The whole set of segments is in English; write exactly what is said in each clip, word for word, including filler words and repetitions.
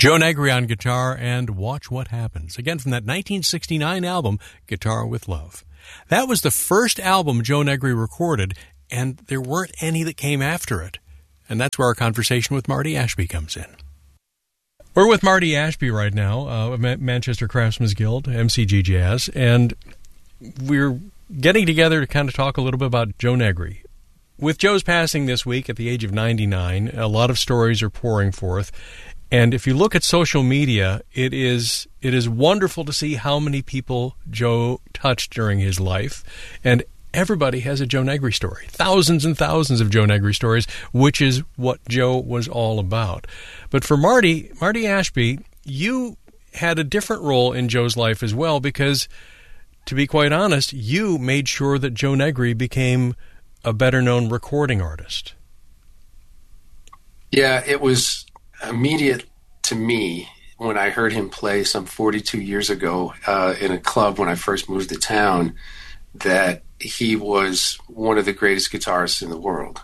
Joe Negri on guitar and Watch What Happens. Again, from that nineteen sixty-nine album, Guitar with Love. That was the first album Joe Negri recorded, and there weren't any that came after it. And that's where our conversation with Marty Ashby comes in. We're with Marty Ashby right now, uh, Manchester Craftsmen's Guild, M C G Jazz, and we're getting together to kind of talk a little bit about Joe Negri. With Joe's passing this week at the age of ninety-nine, a lot of stories are pouring forth. And if you look at social media, it is it is wonderful to see how many people Joe touched during his life. And everybody has a Joe Negri story. Thousands and thousands of Joe Negri stories, which is what Joe was all about. But for Marty, Marty Ashby, you had a different role in Joe's life as well because, to be quite honest, you made sure that Joe Negri became a better-known recording artist. Yeah, it was immediate to me when I heard him play some forty-two years ago uh, in a club when I first moved to town that he was one of the greatest guitarists in the world.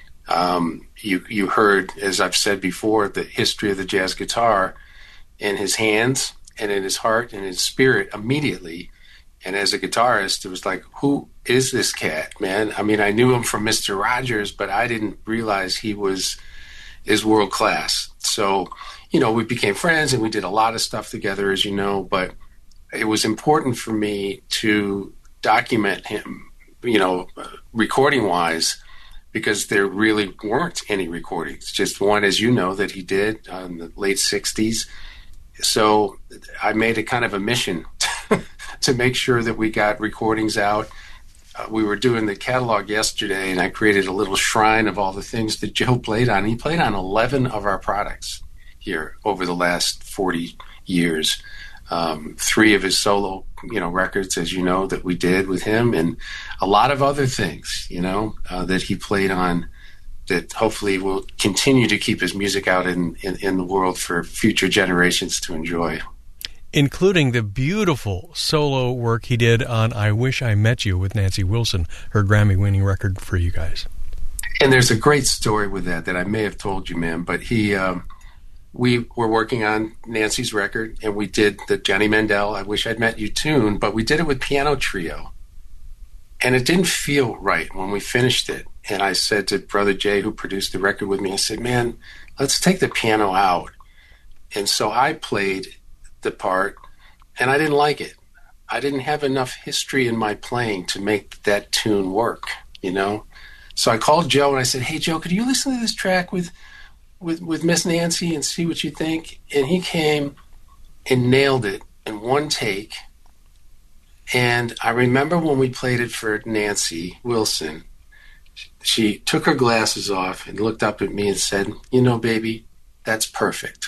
Um, you you heard, as I've said before, the history of the jazz guitar in his hands and in his heart and his spirit immediately. And as a guitarist, it was like, who is this cat, man? I mean, I knew him from Mister Rogers, but I didn't realize he was is world class. So, you know, we became friends and we did a lot of stuff together, as you know, but it was important for me to document him, you know, recording wise, because there really weren't any recordings, just one, as you know, that he did uh, in the late sixties. So I made it kind of a mission to make sure that we got recordings out. Uh, we were doing the catalog yesterday, and I created a little shrine of all the things that Joe played on. He played on eleven of our products here over the last forty years. Um, three of his solo, you know, records, as you know, that we did with him, and a lot of other things, you know, uh, that he played on that hopefully will continue to keep his music out in, in, in the world for future generations to enjoy. Including the beautiful solo work he did on I Wish I Met You with Nancy Wilson, her Grammy-winning record for you guys. And there's a great story with that that I may have told you, man, but he... Um, we were working on Nancy's record, and we did the Johnny Mandel I Wish I'd Met You tune, but we did it with piano trio. And it didn't feel right when we finished it. And I said to Brother Jay, who produced the record with me, I said, man, let's take the piano out. And so I played the part, and I didn't like it. I didn't have enough history in my playing to make that tune work, you know? So I called Joe, and I said, hey, Joe, could you listen to this track with with with Miss Nancy and see what you think? And he came and nailed it in one take. And I remember when we played it for Nancy Wilson, she took her glasses off and looked up at me and said, you know, baby, that's perfect.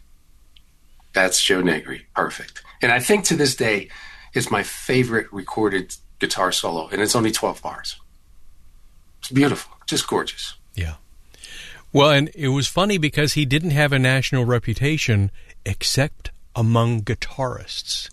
That's Joe Negri, perfect. And I think to this day, it's my favorite recorded guitar solo, and it's only twelve bars. It's beautiful, just gorgeous. Yeah. Well, and it was funny because he didn't have a national reputation except among guitarists.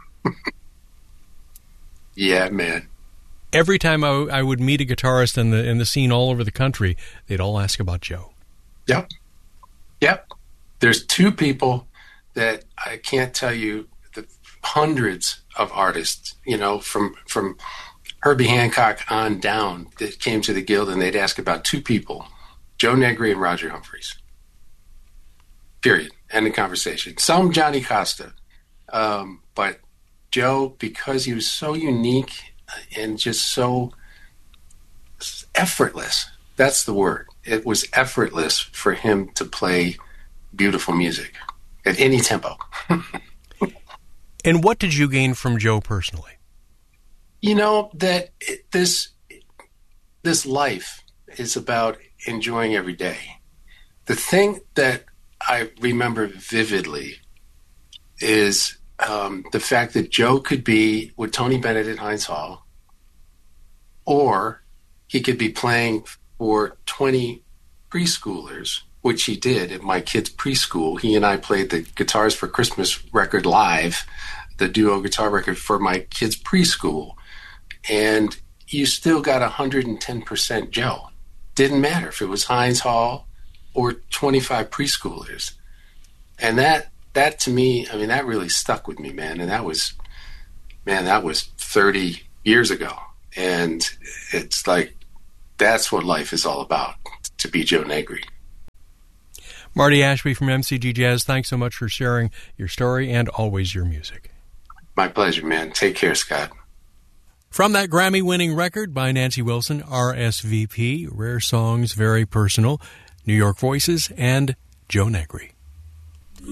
Yeah, man. Every time I, I would meet a guitarist in the in the scene all over the country, they'd all ask about Joe. Yep. Yep. There's two people that I can't tell you, the hundreds of artists, you know, from from Herbie Hancock on down that came to the Guild, and they'd ask about two people. Joe Negri and Roger Humphreys. Period. End of conversation. Some Johnny Costa. Um, but Joe, because he was so unique and just so effortless, that's the word. It was effortless for him to play beautiful music at any tempo. And what did you gain from Joe personally? You know, that it, this this life is about enjoying every day. The thing that I remember vividly is um, the fact that Joe could be with Tony Bennett at Heinz Hall, or he could be playing for twenty preschoolers, which he did at my kid's preschool. He and I played the Guitars for Christmas record live, the duo guitar record for my kid's preschool. And you still got one hundred ten percent Joe. Didn't matter if it was Heinz Hall or twenty-five preschoolers. And that that to me, I mean, that really stuck with me, man. And that was, man, that was thirty years ago. And it's like, that's what life is all about, to be Joe Negri. Marty Ashby from M C G Jazz, thanks so much for sharing your story and always your music. My pleasure, man. Take care, Scott. From that Grammy-winning record by Nancy Wilson, R S V P, Rare Songs, Very Personal, New York Voices, and Joe Negri.